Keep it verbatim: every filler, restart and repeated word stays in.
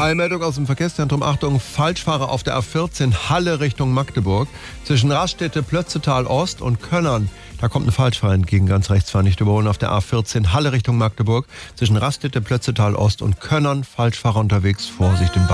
Eilmeldung aus dem Verkehrszentrum. Achtung, Falschfahrer auf der A vierzehn Halle Richtung Magdeburg. Zwischen Raststätte, Plötzetal Ost und Könnern. Da kommt ein Falschfahrer entgegen, ganz rechts fahren, nicht überholen. Auf der A vierzehn Halle Richtung Magdeburg. Zwischen Raststätte, Plötzetal Ost und Könnern. Falschfahrer unterwegs. Vorsicht im Bad.